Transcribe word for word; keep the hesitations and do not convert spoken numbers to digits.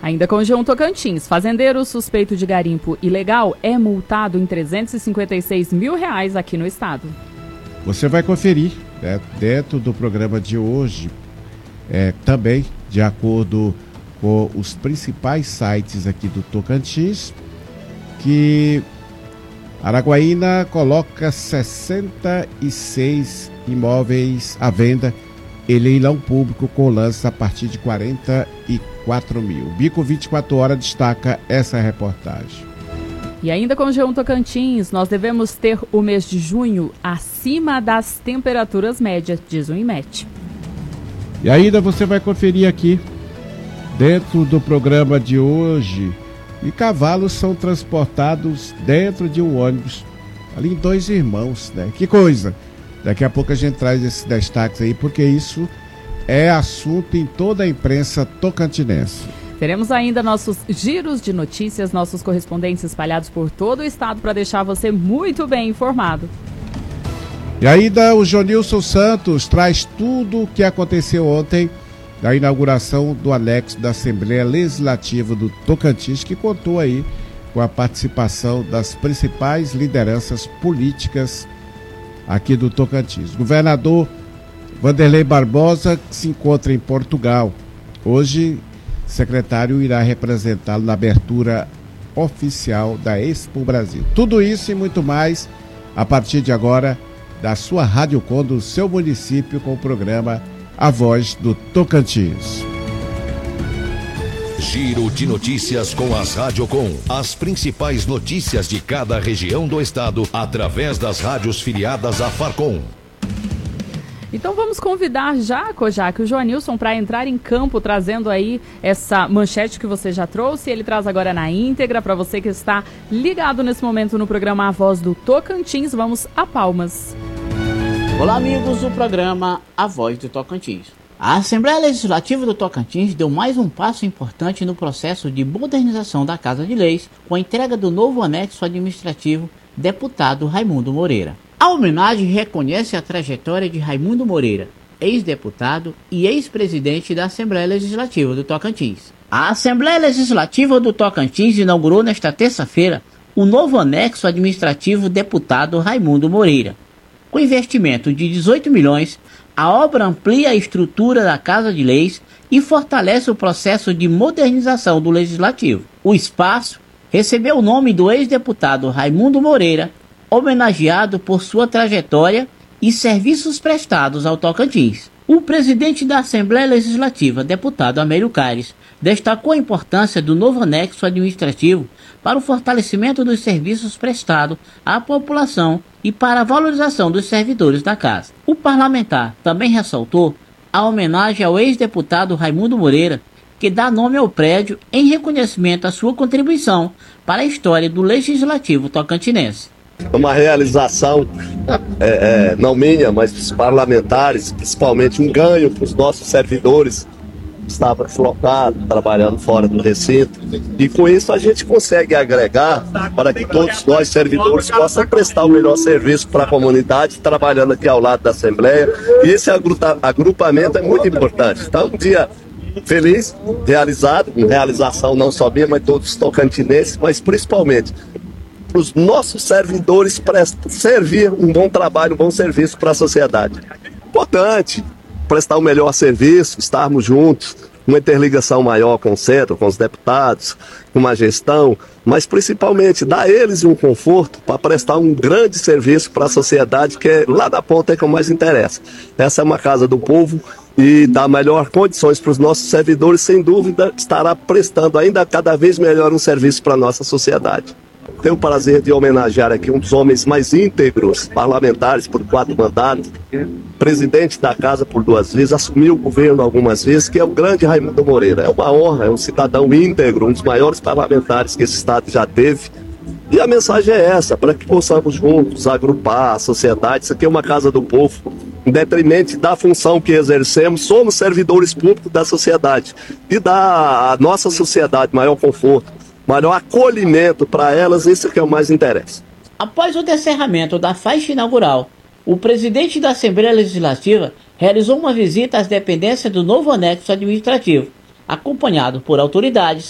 Ainda com o G um Tocantins, fazendeiro suspeito de garimpo ilegal é multado em trezentos e cinquenta e seis mil reais aqui no estado. Você vai conferir, né, dentro do programa de hoje, é, também de acordo com os principais sites aqui do Tocantins, que Araguaína coloca sessenta e seis imóveis à venda em leilão público com lance a partir de quarenta e quatro mil. Bico vinte e quatro horas destaca essa reportagem. E ainda com o G um Tocantins, nós devemos ter o mês de junho acima das temperaturas médias, diz o INMET. E ainda você vai conferir aqui, dentro do programa de hoje, e cavalos são transportados dentro de um ônibus, ali em Dois Irmãos, né? Que coisa! Daqui a pouco a gente traz esses destaques aí, porque isso é assunto em toda a imprensa tocantinense. Teremos ainda nossos giros de notícias, nossos correspondentes espalhados por todo o estado para deixar você muito bem informado. E ainda o Jonilson Santos traz tudo o que aconteceu ontem da inauguração do anexo da Assembleia Legislativa do Tocantins, que contou aí com a participação das principais lideranças políticas aqui do Tocantins. Governador Vanderlei Barbosa se encontra em Portugal. Hoje, o secretário irá representá-lo na abertura oficial da Expo Brasil. Tudo isso e muito mais a partir de agora da sua Rádio Com do seu município com o programa A Voz do Tocantins. Giro de notícias com as Rádio Com. As principais notícias de cada região do estado através das rádios filiadas à Farcom. Então vamos convidar já, Kojak, o Joanilson para entrar em campo, trazendo aí essa manchete que você já trouxe. Ele traz agora na íntegra para você que está ligado nesse momento no programa A Voz do Tocantins. Vamos a Palmas. Olá, amigos do programa A Voz do Tocantins. A Assembleia Legislativa do Tocantins deu mais um passo importante no processo de modernização da Casa de Leis com a entrega do novo anexo administrativo deputado Raimundo Moreira. A homenagem reconhece a trajetória de Raimundo Moreira, ex-deputado e ex-presidente da Assembleia Legislativa do Tocantins. A Assembleia Legislativa do Tocantins inaugurou nesta terça-feira o novo anexo administrativo deputado Raimundo Moreira. Com investimento de dezoito milhões, a obra amplia a estrutura da Casa de Leis e fortalece o processo de modernização do Legislativo. O espaço recebeu o nome do ex-deputado Raimundo Moreira, homenageado por sua trajetória e serviços prestados ao Tocantins. O presidente da Assembleia Legislativa, deputado Amélio Caires, destacou a importância do novo anexo administrativo para o fortalecimento dos serviços prestados à população e para a valorização dos servidores da Casa. O parlamentar também ressaltou a homenagem ao ex-deputado Raimundo Moreira, que dá nome ao prédio em reconhecimento à sua contribuição para a história do Legislativo tocantinense. É uma realização, é, é, não minha, mas dos parlamentares, principalmente um ganho para os nossos servidores que estavam deslocados, trabalhando fora do recinto. E com isso a gente consegue agregar para que todos nós, servidores, possam prestar o melhor serviço para a comunidade, trabalhando aqui ao lado da Assembleia. E esse agrupamento é muito importante. Então, um dia feliz, realizado, com realização não só minha, mas todos os tocantinenses, mas principalmente para os nossos servidores prestar, servir um bom trabalho, um bom serviço para a sociedade. Importante prestar o melhor serviço, estarmos juntos, uma interligação maior com o centro, com os deputados, com uma gestão, mas principalmente dar a eles um conforto para prestar um grande serviço para a sociedade, que é lá da ponta é que mais interessa. Essa é uma casa do povo e dá melhor condições para os nossos servidores, sem dúvida estará prestando ainda cada vez melhor um serviço para a nossa sociedade. Tenho o prazer de homenagear aqui um dos homens mais íntegros, parlamentares por quatro mandatos, presidente da casa por duas vezes, assumiu o governo algumas vezes, que é o grande Raimundo Moreira. É uma honra, é um cidadão íntegro, um dos maiores parlamentares que esse estado já teve. E a mensagem é essa, para que possamos juntos agrupar a sociedade. Isso aqui é uma casa do povo, em detrimento da função que exercemos, somos servidores públicos da sociedade e dar à nossa sociedade maior conforto, maior acolhimento para elas, isso que é o mais interessa. Após o encerramento da faixa inaugural, o presidente da Assembleia Legislativa realizou uma visita às dependências do novo anexo administrativo, acompanhado por autoridades